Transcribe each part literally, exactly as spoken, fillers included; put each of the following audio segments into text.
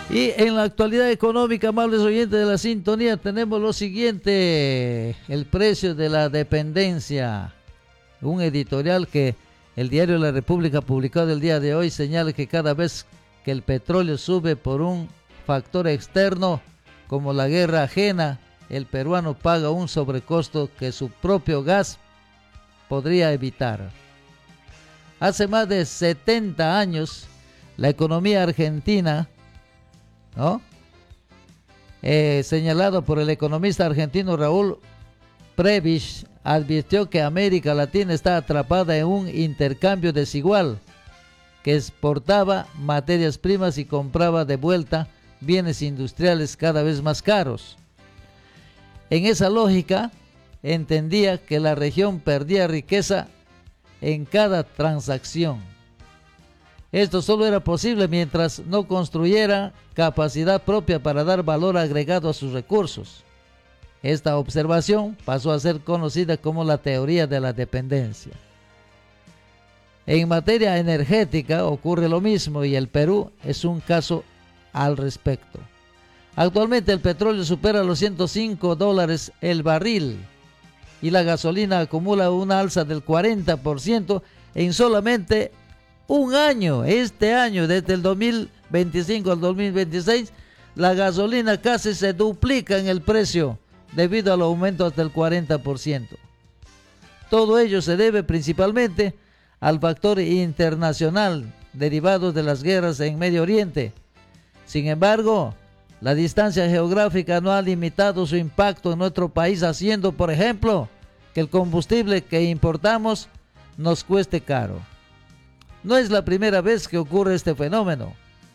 Y en la actualidad económica, amables oyentes de la sintonía, tenemos lo siguiente: el precio de la dependencia. Un editorial que el diario La República, publicado el día de hoy, señala que cada vez que el petróleo sube por un factor externo, como la guerra ajena, el peruano paga un sobrecosto que su propio gas podría evitar. Hace más de setenta años, la economía argentina, ¿no? Eh, señalado por el economista argentino Raúl Prebisch, advirtió que América Latina está atrapada en un intercambio desigual, que exportaba materias primas y compraba de vuelta bienes industriales cada vez más caros. En esa lógica, entendía que la región perdía riqueza en cada transacción. Esto solo era posible mientras no construyera capacidad propia para dar valor agregado a sus recursos. Esta observación pasó a ser conocida como la teoría de la dependencia. En materia energética ocurre lo mismo y el Perú es un caso al respecto. Actualmente el petróleo supera los ciento cinco dólares el barril y la gasolina acumula una alza del cuarenta por ciento en solamente un año. Este año, desde el dos mil veinticinco al dos mil veintiséis, la gasolina casi se duplica en el precio debido al aumento hasta el cuarenta por ciento. Todo ello se debe principalmente al factor internacional derivado de las guerras en Medio Oriente. Sin embargo, la distancia geográfica no ha limitado su impacto en nuestro país, haciendo, por ejemplo, que el combustible que importamos nos cueste caro. No es la primera vez que ocurre este fenómeno.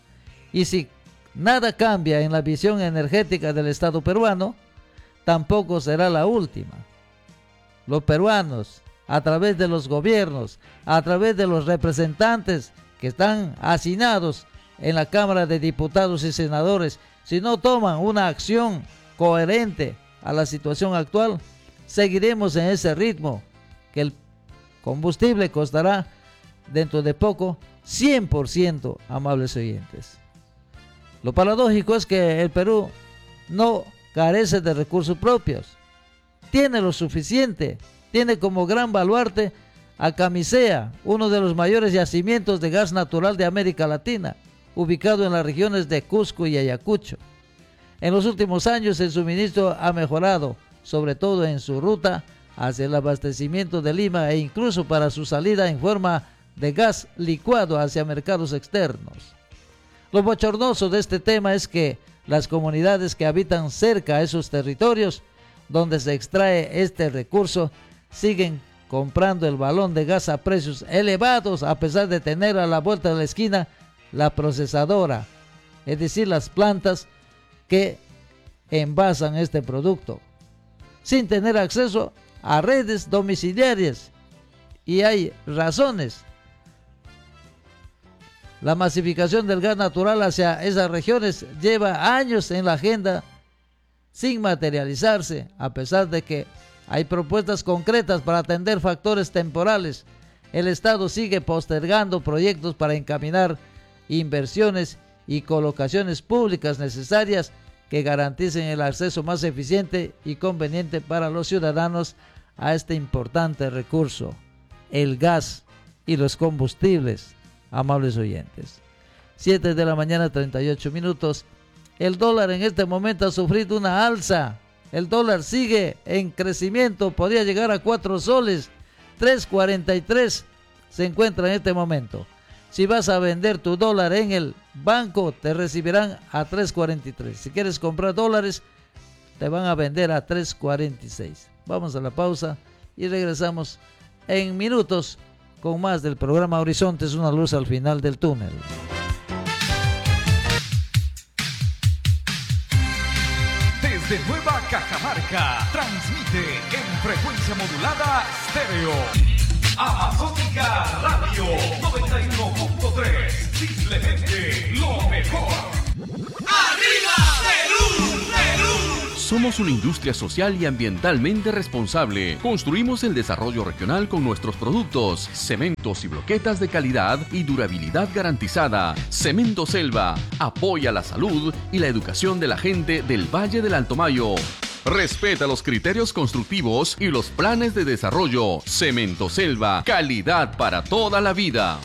Y si nada cambia en la visión energética del Estado peruano, tampoco será la última. Los peruanos, a través de los gobiernos, a través de los representantes que están hacinados en la Cámara de Diputados y Senadores, si no toman una acción coherente a la situación actual, seguiremos en ese ritmo, que el combustible costará dentro de poco cien por ciento, amables oyentes. Lo paradójico es que el Perú no carece de recursos propios, tiene lo suficiente, tiene como gran baluarte a Camisea, uno de los mayores yacimientos de gas natural de América Latina, ubicado en las regiones de Cusco y Ayacucho. En los últimos años el suministro ha mejorado, sobre todo en su ruta hacia el abastecimiento de Lima e incluso para su salida en forma de gas licuado hacia mercados externos. Lo bochornoso de este tema es que las comunidades que habitan cerca a esos territorios donde se extrae este recurso siguen comprando el balón de gas a precios elevados, a pesar de tener a la vuelta de la esquina la procesadora, es decir, las plantas que envasan este producto, sin tener acceso a redes domiciliarias. Y hay razones. La masificación del gas natural hacia esas regiones lleva años en la agenda sin materializarse, a pesar de que hay propuestas concretas para atender factores temporales. El Estado sigue postergando proyectos para encaminar inversiones y colocaciones públicas necesarias que garanticen el acceso más eficiente y conveniente para los ciudadanos a este importante recurso, el gas y los combustibles, amables oyentes. siete de la mañana, treinta y ocho minutos. El dólar en este momento ha sufrido una alza. El dólar sigue en crecimiento, podría llegar a cuatro soles, tres cuarenta y tres se encuentra en este momento. Si vas a vender tu dólar en el banco, te recibirán a tres cuarenta y tres. Si quieres comprar dólares, te van a vender a tres cuarenta y seis. Vamos a la pausa y regresamos en minutos con más del programa Horizontes, una luz al final del túnel. Desde Nueva Cajamarca, transmite en frecuencia modulada estéreo. Amazónica Radio noventa y uno punto tres, simplemente lo mejor. ¡Arriba Perú, Perú! Somos una industria social y ambientalmente responsable. Construimos el desarrollo regional con nuestros productos, cementos y bloquetas de calidad y durabilidad garantizada. Cemento Selva apoya la salud y la educación de la gente del Valle del Alto Mayo. Respeta los criterios constructivos y los planes de desarrollo. Cemento Selva, calidad para toda la vida.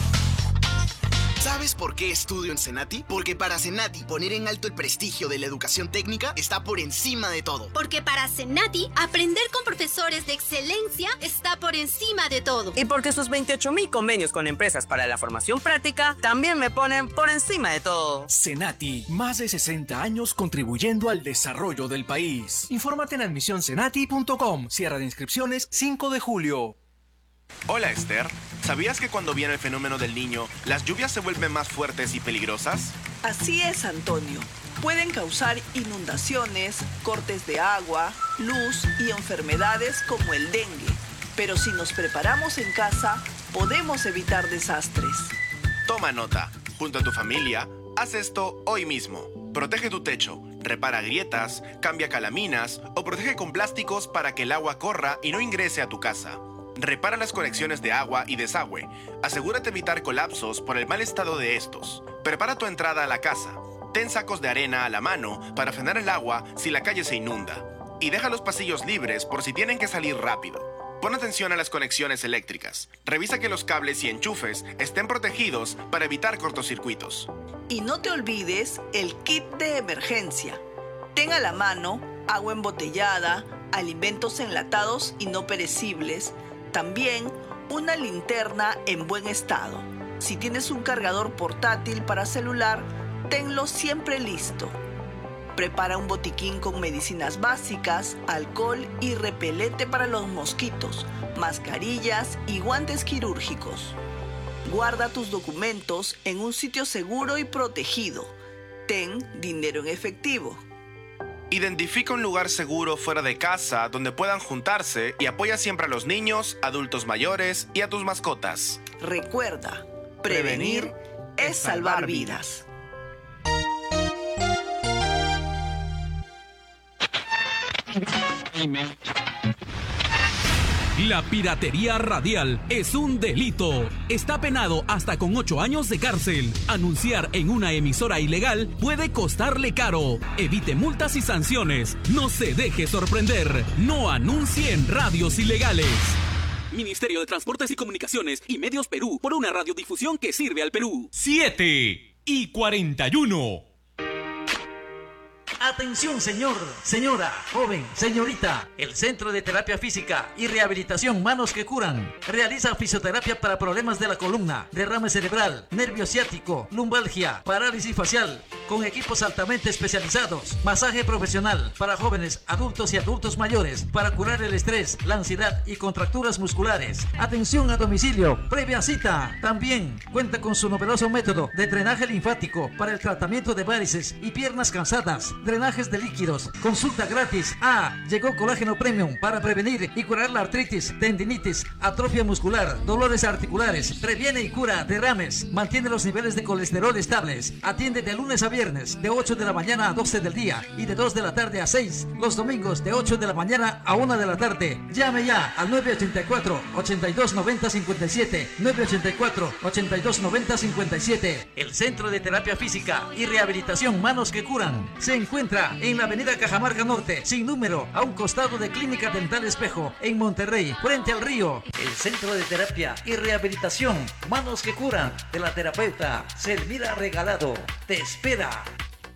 ¿Sabes por qué estudio en Senati? Porque para Senati poner en alto el prestigio de la educación técnica está por encima de todo. Porque para Senati aprender con profesores de excelencia está por encima de todo. Y porque sus veintiocho mil convenios con empresas para la formación práctica también me ponen por encima de todo. Senati, más de sesenta años contribuyendo al desarrollo del país. Infórmate en admisión senati punto com. Cierre de inscripciones cinco de julio. Hola Esther, ¿sabías que cuando viene el fenómeno del Niño, las lluvias se vuelven más fuertes y peligrosas? Así es, Antonio. Pueden causar inundaciones, cortes de agua, luz y enfermedades como el dengue. Pero si nos preparamos en casa, podemos evitar desastres. Toma nota. Junto a tu familia, haz esto hoy mismo. Protege tu techo, repara grietas, cambia calaminas o protege con plásticos para que el agua corra y no ingrese a tu casa. Repara las conexiones de agua y desagüe. Asegúrate de evitar colapsos por el mal estado de estos. Prepara tu entrada a la casa. Ten sacos de arena a la mano para frenar el agua si la calle se inunda. Y deja los pasillos libres por si tienen que salir rápido. Pon atención a las conexiones eléctricas. Revisa que los cables y enchufes estén protegidos para evitar cortocircuitos. Y no te olvides el kit de emergencia. Ten a la mano agua embotellada, alimentos enlatados y no perecibles. También una linterna en buen estado. Si tienes un cargador portátil para celular, tenlo siempre listo. Prepara un botiquín con medicinas básicas, alcohol y repelente para los mosquitos, mascarillas y guantes quirúrgicos. Guarda tus documentos en un sitio seguro y protegido. Ten dinero en efectivo. Identifica un lugar seguro fuera de casa donde puedan juntarse y apoya siempre a los niños, adultos mayores y a tus mascotas. Recuerda, prevenir es salvar vidas. La piratería radial es un delito. Está penado hasta con ocho años de cárcel. Anunciar en una emisora ilegal puede costarle caro. Evite multas y sanciones. No se deje sorprender. No anuncie en radios ilegales. Ministerio de Transportes y Comunicaciones y Medios Perú, por una radiodifusión que sirve al Perú. siete y cuarenta y uno. Atención, señor, señora, joven, señorita. El Centro de Terapia Física y Rehabilitación Manos que Curan realiza fisioterapia para problemas de la columna, derrame cerebral, nervio ciático, lumbalgia, parálisis facial, con equipos altamente especializados, masaje profesional para jóvenes, adultos y adultos mayores, para curar el estrés, la ansiedad y contracturas musculares. Atención a domicilio, previa cita. También cuenta con su novedoso método de drenaje linfático para el tratamiento de varices y piernas cansadas, drenajes de líquidos, consulta gratis. Ah, llegó Colágeno Premium para prevenir y curar la artritis, tendinitis, atrofia muscular, dolores articulares, previene y cura derrames, mantiene los niveles de colesterol estables, atiende de lunes a viernes de ocho de la mañana a doce del día y de dos de la tarde a seis, los domingos de ocho de la mañana a una de la tarde. Llame ya al nueve ocho cuatro, ocho dos nueve cero cinco siete, nueve ocho cuatro, ocho dos nueve cero cinco siete. El Centro de Terapia Física y Rehabilitación Manos que Curan se encuentra en la avenida Cajamarca Norte, sin número, a un costado de Clínica Dental Espejo, en Monterrey, frente al río. El Centro de Terapia y Rehabilitación Manos que Curan, de la terapeuta Selvira Regalado, te espera.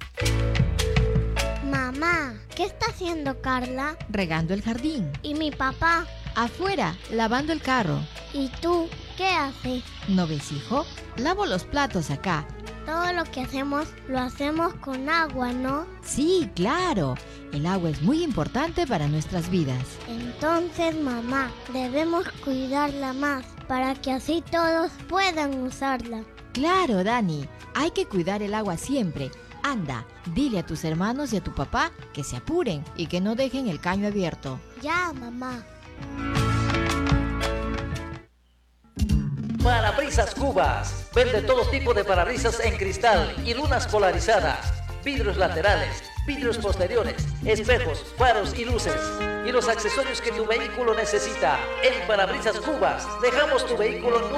Mamá, ¿qué está haciendo Carla? Regando el jardín. ¿Y mi papá? Afuera, lavando el carro. ¿Y tú, qué haces? ¿No ves, hijo? Lavo los platos acá. Todo lo que hacemos, lo hacemos con agua, ¿no? Sí, claro. El agua es muy importante para nuestras vidas. Entonces, mamá, debemos cuidarla más, para que así todos puedan usarla. Claro, Dani. Hay que cuidar el agua siempre. Anda, dile a tus hermanos y a tu papá que se apuren y que no dejen el caño abierto. Ya, mamá. Parabrisas Cubas. Vende todo tipo de parabrisas en cristal y lunas polarizadas, vidrios laterales, vidrios posteriores, espejos, faros y luces. Y los accesorios que tu vehículo necesita. En Parabrisas Cubas, dejamos tu vehículo